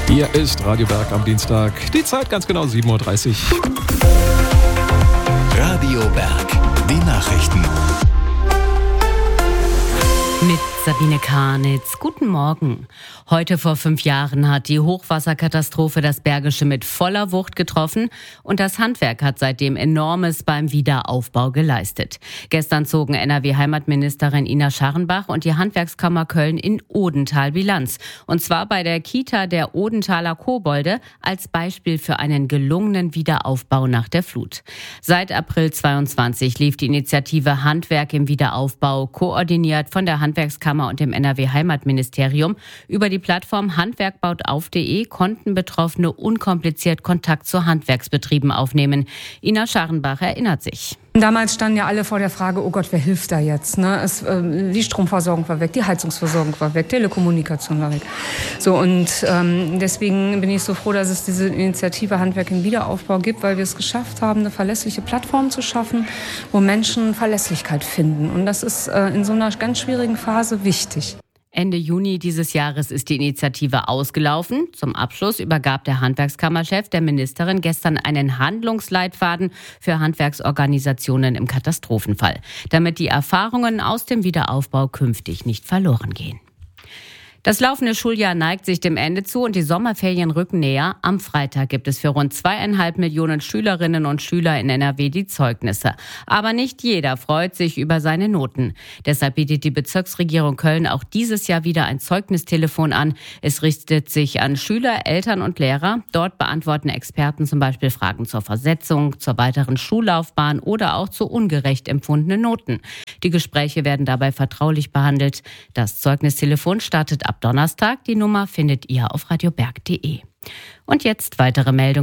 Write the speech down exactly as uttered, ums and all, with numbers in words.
Hier ist Radio Berg am Dienstag. Die Zeit ganz genau sieben Uhr dreißig. Radio Berg, die Nachrichten. Mit Sabine Karnitz. Guten Morgen. Heute vor fünf Jahren hat die Hochwasserkatastrophe das Bergische mit voller Wucht getroffen und das Handwerk hat seitdem Enormes beim Wiederaufbau geleistet. Gestern zogen N R W-Heimatministerin Ina Scharrenbach und die Handwerkskammer Köln in Odenthal Bilanz. Und zwar bei der Kita der Odenthaler Kobolde als Beispiel für einen gelungenen Wiederaufbau nach der Flut. Seit April zweiundzwanzig lief die Initiative Handwerk im Wiederaufbau, koordiniert von der Handwerkskammer und dem N R W-Heimatministerium. Über die Plattform handwerk baut auf punkt de konnten Betroffene unkompliziert Kontakt zu Handwerksbetrieben aufnehmen. Ina Scharrenbach erinnert sich. Damals standen ja alle vor der Frage, oh Gott, wer hilft da jetzt? Ne? Es, äh, die Stromversorgung war weg, die Heizungsversorgung war weg, Telekommunikation war weg. So, und ähm, deswegen bin ich so froh, dass es diese Initiative Handwerk im Wiederaufbau gibt, weil wir es geschafft haben, eine verlässliche Plattform zu schaffen, wo Menschen Verlässlichkeit finden. Und das ist äh, in so einer ganz schwierigen Phase wichtig. Ende Juni dieses Jahres ist die Initiative ausgelaufen. Zum Abschluss übergab der Handwerkskammerchef der Ministerin gestern einen Handlungsleitfaden für Handwerksorganisationen im Katastrophenfall, damit die Erfahrungen aus dem Wiederaufbau künftig nicht verloren gehen. Das laufende Schuljahr neigt sich dem Ende zu und die Sommerferien rücken näher. Am Freitag gibt es für rund zweieinhalb Millionen Schülerinnen und Schüler in N R W die Zeugnisse. Aber nicht jeder freut sich über seine Noten. Deshalb bietet die Bezirksregierung Köln auch dieses Jahr wieder ein Zeugnistelefon an. Es richtet sich an Schüler, Eltern und Lehrer. Dort beantworten Experten zum Beispiel Fragen zur Versetzung, zur weiteren Schullaufbahn oder auch zu ungerecht empfundenen Noten. Die Gespräche werden dabei vertraulich behandelt. Das Zeugnistelefon startet ab Donnerstag. Die Nummer findet ihr auf radioberg punkt de. Und jetzt weitere Meldungen.